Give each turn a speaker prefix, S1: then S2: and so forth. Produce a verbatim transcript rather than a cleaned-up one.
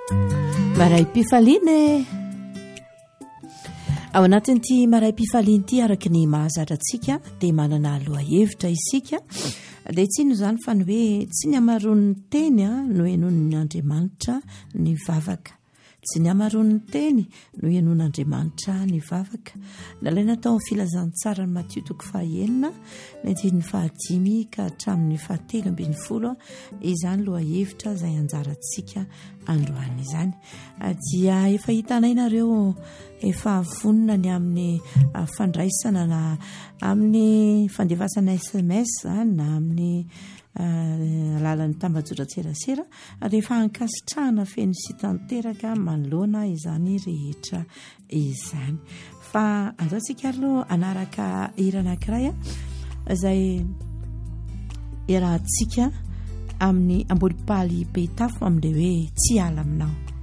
S1: Maray-pifaliana ao anatin'ity maray-pifaliana ity araka ny mahazatra antsika dia manana loha hevitra isika dia tsy ino izany fa ny hoe tsy ny amaroan'ny teny a no henon'Andriamanitra ny vavaka, tsy ny amaroan'ny teny no henon'Andriamanitra ny vavaka. Nalaina tao filazantsara ny Matthieu toko fahaenina ny andininy fahadimy ka hatramin'ny fahatelo ambin'ny folo izany loha hevitra izay anjarantsika androany izany. Dia efa hitanay nareo efa vonona ny amin'ny fandraisana na amin'ny fandevasana S M S na amin'ny alalan'ny tambajotran-tserasera rehefa ankasitrahana feno sy tanteraka manoloana izany rehetra izany. Fa anjaontsika aloha anaraka hira anankiray izay irahantsika amin'ny ambolipaly be tafo amin'ilay hoe tsy ala aminao.